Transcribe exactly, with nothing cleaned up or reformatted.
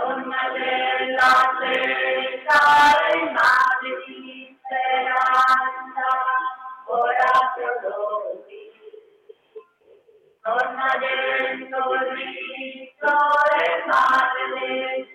donna della seta e madre di speranza, ora prodotti. Donna del sorriso e madre del